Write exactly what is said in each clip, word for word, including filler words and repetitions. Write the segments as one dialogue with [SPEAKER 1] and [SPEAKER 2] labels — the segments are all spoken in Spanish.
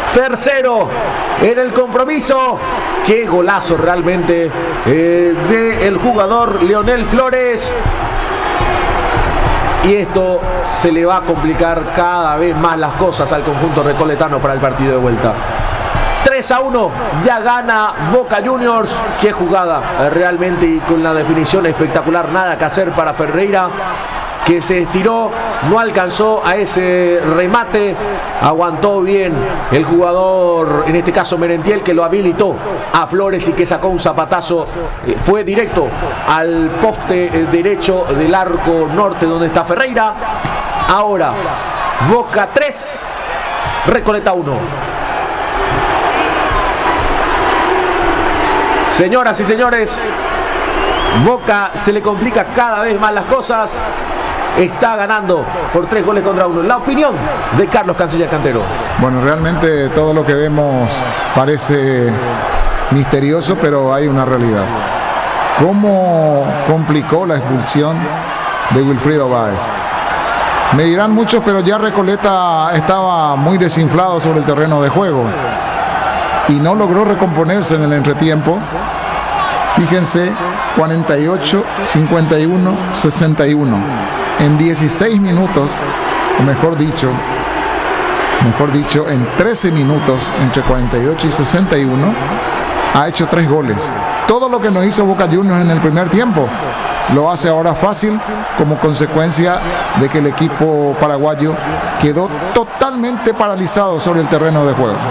[SPEAKER 1] tercero en el compromiso. Qué golazo realmente eh, del jugador Leonel Flores. Y esto se le va a complicar cada vez más las cosas al conjunto recoletano para el partido de vuelta. tres a uno, ya gana Boca Juniors. Qué jugada realmente, y con la definición espectacular. Nada que hacer para Ferreira, que se estiró, no alcanzó a ese remate, aguantó bien el jugador, en este caso Merentiel, que lo habilitó a Flores y que sacó un zapatazo, eh, fue directo al poste eh, derecho del arco norte donde está Ferreira. Ahora Boca tres, Recoleta uno. Señoras y señores, Boca se le complica cada vez más las cosas. Está ganando por tres goles contra uno. La opinión de Carlos Canciller Cantero.
[SPEAKER 2] Bueno, realmente todo lo que vemos parece misterioso, pero hay una realidad. ¿Cómo complicó la expulsión de Wilfrido Báez? Me dirán muchos, pero ya Recoleta estaba muy desinflado sobre el terreno de juego y no logró recomponerse en el entretiempo. Fíjense, cuarenta y ocho, cincuenta y uno, sesenta y uno. En dieciséis minutos, o mejor dicho, mejor dicho, en trece minutos, entre cuarenta y ocho y sesenta y uno, ha hecho tres goles. Todo lo que no hizo Boca Juniors en el primer tiempo, lo hace ahora fácil, como consecuencia de que el equipo paraguayo quedó totalmente paralizado sobre el terreno de juego.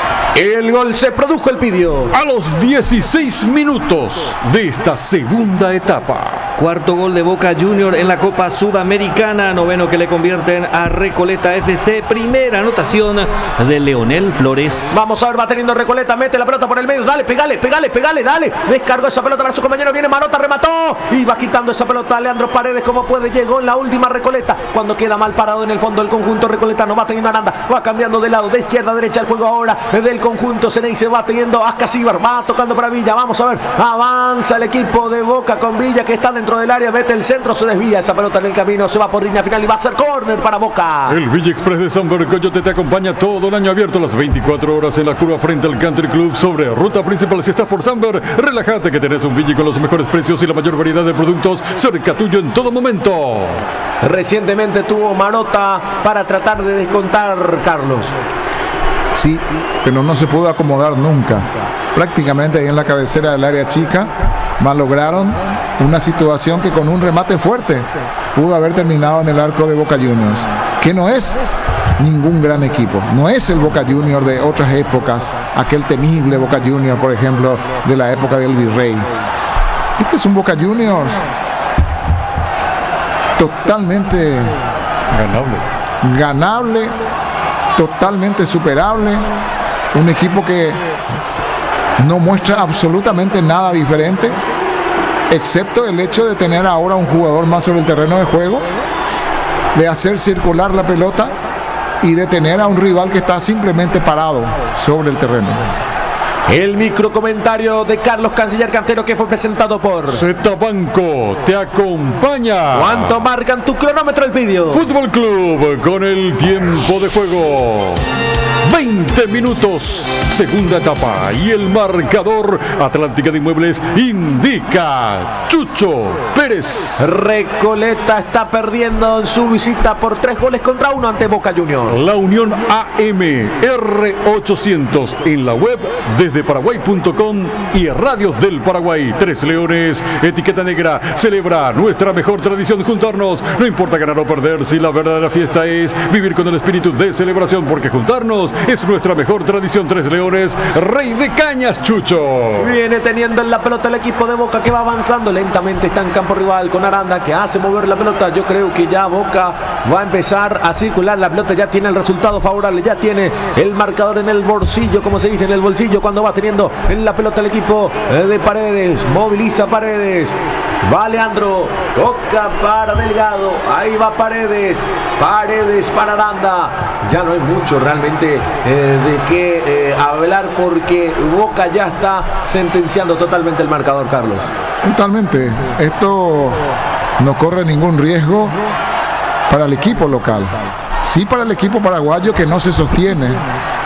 [SPEAKER 1] El gol se produjo, el pidió
[SPEAKER 3] a los dieciséis minutos de esta segunda etapa.
[SPEAKER 4] Cuarto gol de Boca Juniors en la Copa Sudamericana, noveno que le convierten a Recoleta F C. Primera anotación de Leonel Flores.
[SPEAKER 1] Vamos a ver, va teniendo Recoleta, mete la pelota por el medio, dale, pegale, pegale, pegale, dale. Descargó esa pelota para su compañero, viene Marota, remató y va quitando esa pelota Leandro Paredes como puede. Llegó en la última Recoleta, cuando queda mal parado en el fondo del conjunto recoletano. Va teniendo Aranda, va cambiando de lado, de izquierda a derecha el juego ahora del conjunto Ceney. Se va teniendo Ascasíbar, va tocando para Villa. Vamos a ver, avanza el equipo de Boca con Villa, que está dentro del área, mete el centro, se desvía esa pelota en el camino, se va por línea final y va a ser córner para Boca.
[SPEAKER 3] El Villa Express de San Coyote te acompaña todo el año, abierto las veinticuatro horas en la curva frente al Country Club sobre ruta principal. Si estás por Samber, relájate que tenés un Villa con los mejores precios y la mayor variedad de productos cerca tuyo en todo momento.
[SPEAKER 1] Recientemente tuvo Marota para tratar de descontar, Carlos.
[SPEAKER 2] Sí, pero no se pudo acomodar nunca. Prácticamente ahí en la cabecera del área chica malograron una situación que con un remate fuerte pudo haber terminado en el arco de Boca Juniors, que no es ningún gran equipo, no es el Boca Juniors de otras épocas, aquel temible Boca Juniors, por ejemplo, de la época del Virrey. Este es un Boca Juniors totalmente ganable, ganable, totalmente superable, un equipo que no muestra absolutamente nada diferente, excepto el hecho de tener ahora un jugador más sobre el terreno de juego, de hacer circular la pelota y de tener a un rival que está simplemente parado sobre el terreno.
[SPEAKER 1] El microcomentario de Carlos Canciller Cantero, que fue presentado por
[SPEAKER 3] Z Banco te acompaña.
[SPEAKER 1] ¿Cuánto marcan tu cronómetro el vídeo?
[SPEAKER 3] Fútbol Club con el tiempo de juego. veinte minutos, segunda etapa, y el marcador Atlántica de Inmuebles indica Chucho Pérez.
[SPEAKER 1] Recoleta está perdiendo en su visita por tres goles contra uno ante Boca Juniors.
[SPEAKER 3] La Unión A M R ochocientos en la web desde paraguay punto com y Radios del Paraguay. Tres Leones, etiqueta negra, celebra nuestra mejor tradición, juntarnos. No importa ganar o perder, si la verdadera fiesta es vivir con el espíritu de celebración, porque juntarnos es nuestra mejor tradición. Tres Leones, Rey de Cañas, Chucho.
[SPEAKER 1] Viene teniendo en la pelota el equipo de Boca, que va avanzando lentamente, está en campo rival con Aranda, que hace mover la pelota. Yo creo que ya Boca va a empezar a circular la pelota, ya tiene el resultado favorable, ya tiene el marcador en el bolsillo, como se dice, en el bolsillo, cuando va teniendo en la pelota el equipo de Paredes. Moviliza Paredes, va Leandro, toca para Delgado, ahí va Paredes, Paredes para Aranda. Ya no hay mucho realmente eh, de qué eh, hablar, porque Boca ya está sentenciando totalmente el marcador, Carlos.
[SPEAKER 2] Totalmente. Esto no corre ningún riesgo para el equipo local. Sí, para el equipo paraguayo, que no se sostiene